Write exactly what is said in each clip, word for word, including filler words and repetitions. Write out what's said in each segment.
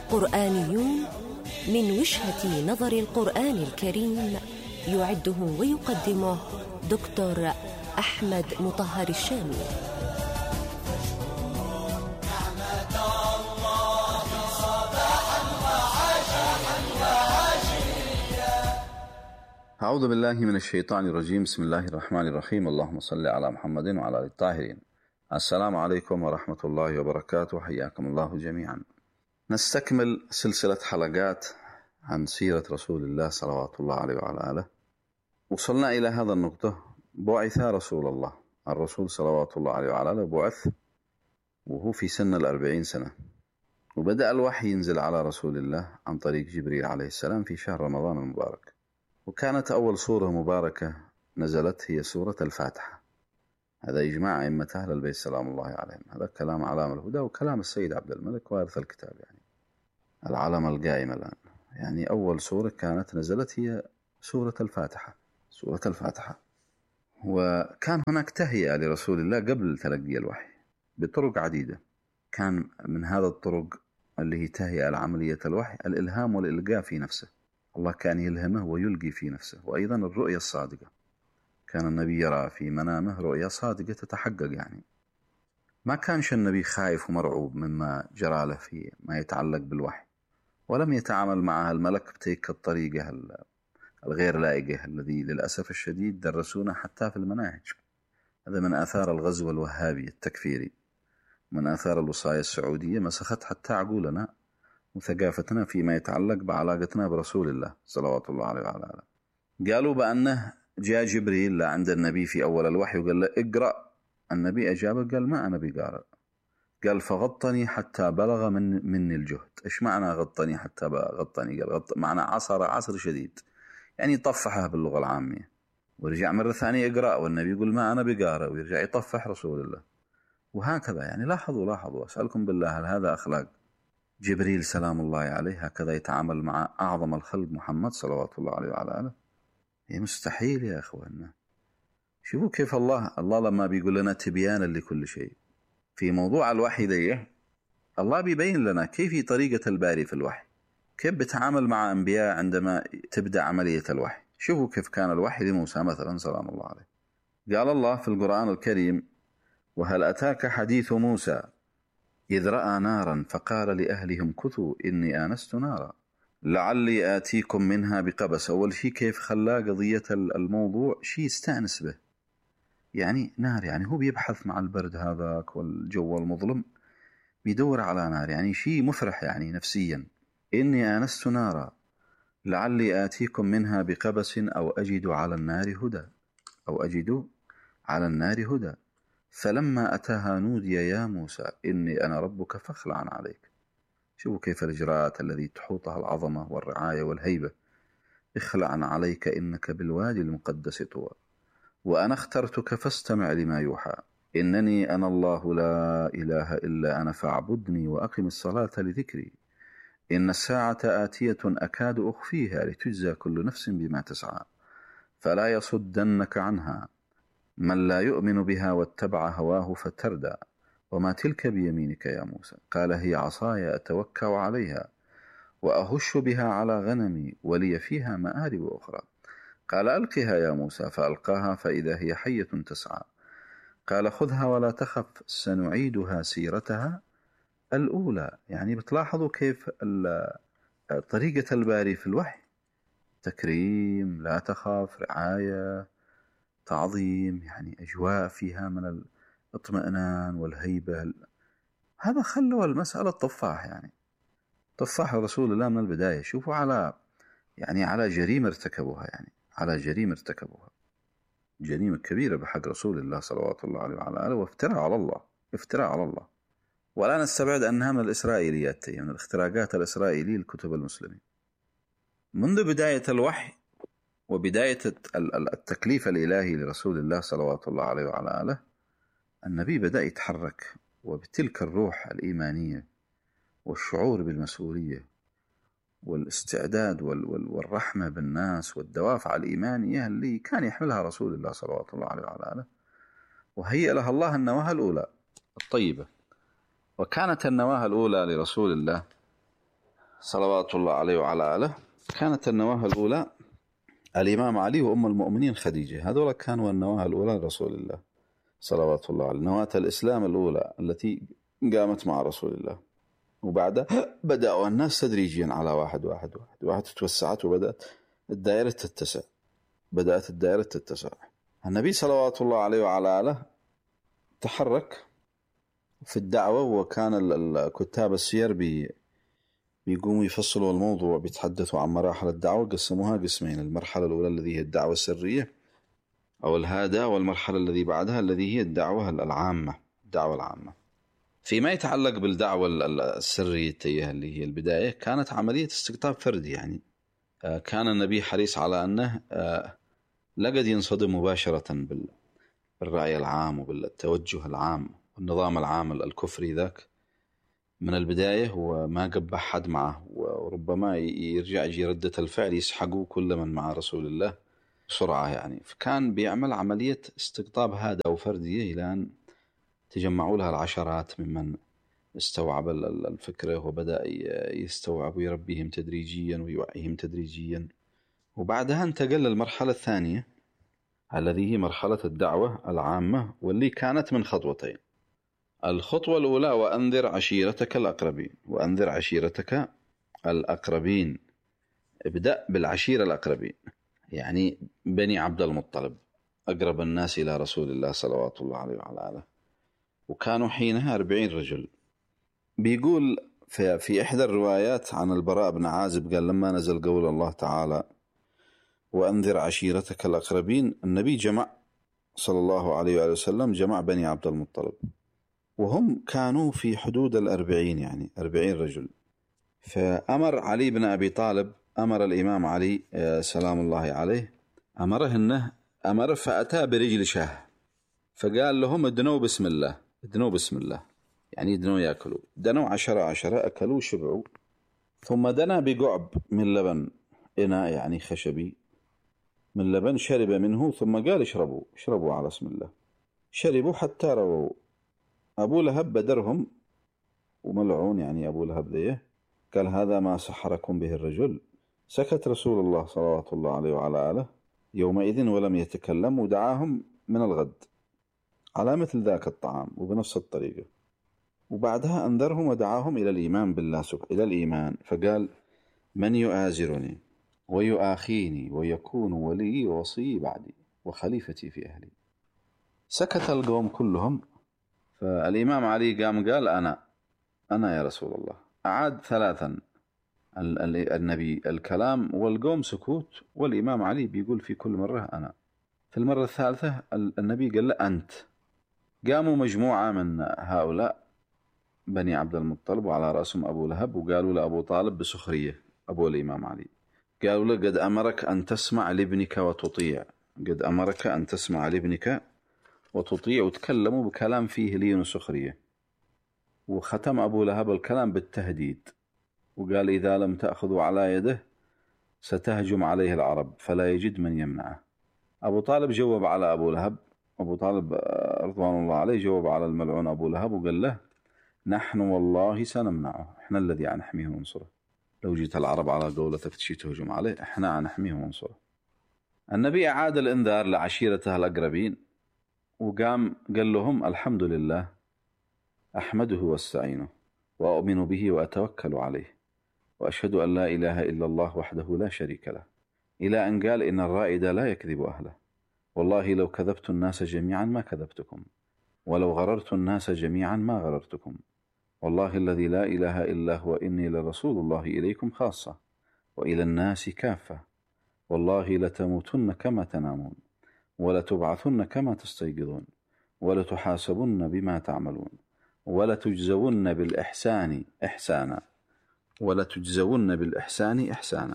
قرآنيون من وجهة نظر القرآن الكريم، يعده ويقدمه دكتور أحمد مطهر الشامي. أعوذ بالله من الشيطان الرجيم. بسم الله الرحمن الرحيم. اللهم صل على محمد وعلى آله الطاهرين. السلام عليكم ورحمة الله وبركاته. حياكم الله جميعا. نستكمل سلسلة حلقات عن سيرة رسول الله صلوات الله عليه وعلى آله. وصلنا إلى هذا النقطة: بعث رسول الله. الرسول صلوات الله عليه وعلى آله بعث وهو في سن الأربعين سنة، وبدأ الوحي ينزل على رسول الله عن طريق جبريل عليه السلام في شهر رمضان المبارك. وكانت أول سورة مباركة نزلت هي سورة الفاتحة. هذا إجماع أئمة أهل البيت سلام الله عليهم. هذا كلام علام الهدى وكلام السيد عبد الملك وارث الكتاب، يعني العلم القائم الآن. يعني أول سورة كانت نزلت هي سورة الفاتحة، سورة الفاتحة. وكان هناك تهيئة لرسول الله قبل تلقي الوحي بطرق عديدة. كان من هذا الطرق اللي هي تهيئة لعملية الوحي الإلهام والإلقاء في نفسه. الله كان يلهمه ويلقي في نفسه. وأيضا الرؤية الصادقة، كان النبي يرى في منامه رؤية صادقة تتحقق. يعني ما كانش النبي خايف ومرعوب مما جرى له في ما يتعلق بالوحي، ولم يتعامل معها الملك بتلك الطريقة الغير لائقة الذي للأسف الشديد درسونا حتى في المناهج. هذا من آثار الغزو الوهابي التكفيري، من آثار الوصاية السعودية، مسخت حتى عقولنا وثقافتنا فيما يتعلق بعلاقتنا برسول الله صلوات الله عليه وعلى آله. قالوا بأنه جاء جبريل عند النبي في أول الوحي وقال له اقرأ. النبي أجاب قال ما أنا بقارئ. قال فغطني حتى بلغ من مني الجهد. إيش معنى غطني حتى غطني؟ قال غط معنى عصر عصر شديد، يعني طفحه باللغة العامية. ورجع مرة ثانية اقرأ، والنبي يقول ما أنا بقارئ، ويرجع يطفح رسول الله. وهكذا يعني لاحظوا لاحظوا أسألكم بالله، هل هذا أخلاق جبريل سلام الله عليه؟ هكذا يتعامل مع أعظم الخلق محمد صلوات الله عليه وعلى آله؟ هي مستحيل يا أخوانا. شوفوا كيف الله الله لما بيقول لنا تبيانا لكل شيء في موضوع الوحي ذيه، الله بيبين لنا كيف طريقة الباري في الوحي، كيف بتعامل مع أنبياء عندما تبدأ عملية الوحي. شوفوا كيف كان الوحي لموسى مثلا سلام الله عليه. قال الله في القرآن الكريم: وهل أتاك حديث موسى إذ رأى نارا فقال لأهلهم كثوا إني آنست نارا لعلي آتيكم منها بقبس. أول شيء كيف خلى قضية الموضوع شيء يستأنس به، يعني نار، يعني هو بيبحث مع البرد هذاك والجو المظلم بيدور على نار، يعني شيء مفرح يعني نفسيا. إني آنست نارا لعلي آتيكم منها بقبس أو أجد على النار هدى أو أجد على النار هدى فلما أتاها نودي يا موسى إني أنا ربك فاخلع عليك. شوفوا كيف الإجراءات الذي تحوطها العظمة والرعاية والهيبة. اخلع عليك إنك بالوادي المقدس طوى وأنا اخترتك فاستمع لما يوحى إنني أنا الله لا إله إلا أنا فاعبدني وأقم الصلاة لذكري إن الساعة آتية أكاد أخفيها لتجزى كل نفس بما تسعى فلا يصدنك عنها من لا يؤمن بها واتبع هواه فتردى وما تلك بيمينك يا موسى قال هي عصاي أتوكأ عليها وأهش بها على غنمي ولي فيها مآرب أخرى قال ألقها يا موسى فألقاها فإذا هي حية تسعى قال خذها ولا تخف سنعيدها سيرتها الأولى. يعني بتلاحظوا كيف طريقة الباري في الوحي: تكريم، لا تخاف، رعاية، تعظيم، يعني أجواء فيها من الاطمئنان والهيبة. هذا خلوا المسألة طفاح، يعني طفاح رسول الله من البداية. شوفوا على يعني على جريمة ارتكبوها، يعني على جريمة ارتكبوها جريمة كبيرة بحق رسول الله صلوات الله عليه وعلى آله، وافتراء على الله، افتراء على الله. ولا نستبعد أنها من الإسرائيليات، يعني من الاختراقات الإسرائيلية لكتب المسلمين. منذ بداية الوحي وبداية التكليف الإلهي لرسول الله صلوات الله عليه وعلى آله، النبي بدأ يتحرك وبتلك الروح الإيمانية والشعور بالمسؤولية والاستعداد والرحمة بالناس والدوافع الإيمانية اللي كان يحملها رسول الله صلوات الله عليه وعلى آله، وهيئ لها الله النواة الأولى الطيبة. وكانت النواة الأولى لرسول الله صلوات الله عليه وعلى آله كانت النواة الأولى الإمام علي وأم المؤمنين خديجة. هذول كانوا النواة الأولى لرسول الله صلوات الله عليه، نواة الإسلام الأولى التي قامت مع رسول الله. وبعدها بدأوا الناس تدريجيا على واحد واحد واحد واحد توسعت وبدأت الدائرة تتسع بدأت الدائرة تتسع. النبي صلوات الله عليه وعلى آله تحرك في الدعوة، وكان الكتاب السير بي بيقوموا يفصلوا الموضوع، بيتحدثوا عن مراحل الدعوة، قسموها قسمين: المرحلة الأولى الذي هي الدعوة السرية أو الهادئة، والمرحلة الذي بعدها الذي هي الدعوة العامة الدعوة العامة. فيما يتعلق بالدعوة السرية اللي هي البداية، كانت عملية استقطاب فردي، يعني كان النبي حريص على أنه لا قد ينصدم مباشرة بالرأي العام وبالتوجه العام والنظام العام الكفري ذاك من البداية، هو ما قبح حد معه، وربما يرجع يجي ردة الفعل يسحقوا كل من مع رسول الله بسرعة يعني. فكان بيعمل عملية استقطاب هادئة وفردية إلى أن تجمعوا لها العشرات ممن استوعب الفكرة، وبدأ يستوعب ويربيهم تدريجيا ويوعيهم تدريجيا. وبعدها انتقل للمرحلة الثانية الذي هي مرحلة الدعوة العامة، واللي كانت من خطوتين. الخطوة الأولى: وأنذر عشيرتك الأقربين. وأنذر عشيرتك الأقربين، ابدأ بالعشيرة الأقربين، يعني بني عبد المطلب، أقرب الناس إلى رسول الله صلوات الله عليه وعلى آله، وكانوا حينها أربعين رجل. بيقول في, في إحدى الروايات عن البراء بن عازب قال: لما نزل قول الله تعالى وأنذر عشيرتك الأقربين، النبي جمع صلى الله عليه وآله وسلم جمع بني عبد المطلب، وهم كانوا في حدود الأربعين، يعني أربعين رجل. فأمر علي بن أبي طالب، أمر الإمام علي سلام الله عليه، أمره إنه أمر فأتى برجل شاه، فقال لهم: ادنوا بسم الله، ادنوا بسم الله، يعني ادنوا يأكلوا. دنوا عشرة عشرة، أكلوا شبعوا. ثم دنا بقعب من لبن، إناء يعني خشبي من لبن، شرب منه، ثم قال: اشربوا اشربوا على اسم الله. شربوا حتى رووا. أبو لهب بدرهم وملعون، يعني أبو لهب ذيه، قال: هذا ما سحركم به الرجل. سكت رسول الله صلوات الله عليه وعلى آله يومئذ ولم يتكلم، ودعاهم من الغد على مثل ذاك الطعام وبنفس الطريقة. وبعدها أنذرهم ودعاهم إلى الإيمان بالله سبحانه، إلى الإيمان، فقال: من يؤازرني ويؤاخيني ويكون ولي ووصي بعدي وخليفتي في أهلي. سكت القوم كلهم. فالإمام علي قام قال: أنا أنا يا رسول الله. أعاد ثلاثا النبي الكلام والقوم سكوت، والإمام علي بيقول في كل مرة أنا. في المرة الثالثة النبي قال له: أنت. قاموا مجموعة من هؤلاء بني عبد المطلب وعلى رأسهم أبو لهب، وقالوا لأبو طالب بسخرية، أبو الإمام علي، قالوا له: قد أمرك أن تسمع لابنك وتطيع، قد أمرك أن تسمع لابنك وتطيع. وتكلموا بكلام فيه لين وسخرية. وختم أبو لهب الكلام بالتهديد، وقال: إذا لم تأخذوا على يده ستهجم عليه العرب فلا يجد من يمنعه. أبو طالب جواب على أبو لهب، أبو طالب رضوان الله عليه جواب على الملعون أبو لهب وقال له: نحن والله سنمنعه، إحنا الذي نحميه وننصره. لو جيت العرب على قولتك تشي تهجم عليه، إحنا نحميه وننصره. النبي أعاد الإنذار لعشيرته الأقربين، وقام قال لهم: الحمد لله، أحمده واستعينه وأؤمن به وأتوكل عليه، وأشهد أن لا إله إلا الله وحده لا شريك له، إلى أن قال: إن الرائد لا يكذب أهله، والله لو كذبت الناس جميعا ما كذبتكم، ولو غررت الناس جميعا ما غررتكم، والله الذي لا إله إلا هو إني لرسول الله إليكم خاصة وإلى الناس كافة، والله لتموتن كما تنامون ولتبعثن كما تستيقظون ولتحاسبن بما تعملون ولتجزون بالإحسان إحسانا ولتجزون بالإحسان إحسانا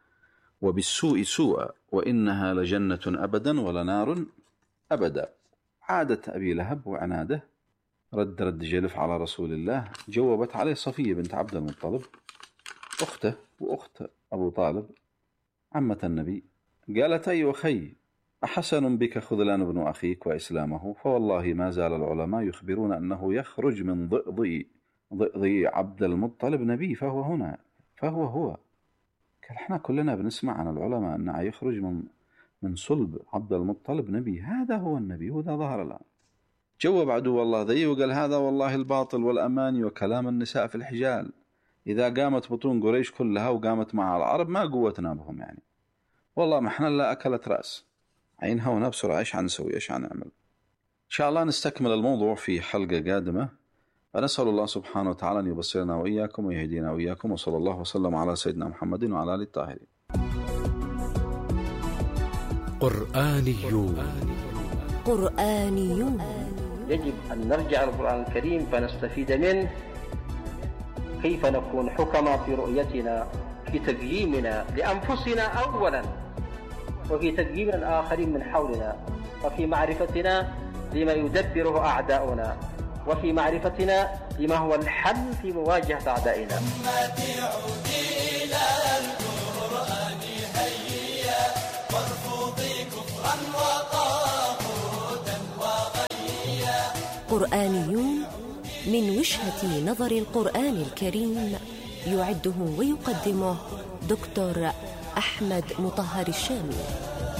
وبالسوء سوءا وإنها لجنة أبدا ولنار أبدا. عادة أبي لهب وعناده، رد رد جلف على رسول الله. جوبت عليه صفية بنت عبد المطلب، أخته وأخت أبو طالب عمة النبي، قالت: أي أخي، أحسن بك خذلان ابن أخيك وإسلامه، فوالله ما زال العلماء يخبرون أنه يخرج من ضئضي ضئضي عبد المطلب نبي، فهو هنا فهو هو. قال احنا كلنا بنسمع عن العلماء أنه يخرج من من صلب عبد المطلب نبي، هذا هو النبي وذا ظهر الآن. جواب عدو الله ذي وقال هذا والله الباطل والأماني وكلام النساء في الحجال، إذا قامت بطون قريش كلها وقامت مع العرب ما قوتنا بهم يعني، والله ما احنا لا أكلت رأس عينها ونبسر ايش حنسوي ايش حنعمل. إن شاء الله نستكمل الموضوع في حلقة قادمة، فنسأل الله سبحانه وتعالى أن يبصرنا وإياكم ويهدينا وإياكم، وصلى الله وسلم على سيدنا محمد وعلى آله الطاهرين. قرآنيون قرآنيون يجب أن نرجع للقرآن الكريم فنستفيد منه، كيف نكون حكما في رؤيتنا، في تقييمنا لأنفسنا أولا، وفي تقييم الآخرين من حولنا، وفي معرفتنا لما يدبره أعداؤنا، وفي معرفتنا لما هو الحل في مواجهة أعدائنا. قرآنيون من وجهة نظر القرآن الكريم، يعده ويقدمه دكتور أحمد مطهر الشامي.